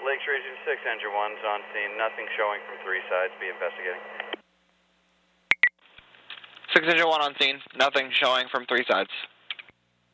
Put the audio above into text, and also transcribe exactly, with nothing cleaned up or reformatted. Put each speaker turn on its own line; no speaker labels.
Lakes Region six, Engine one's on scene. Nothing showing from three sides. Be investigating.
six Engine one on scene. Nothing showing from three sides.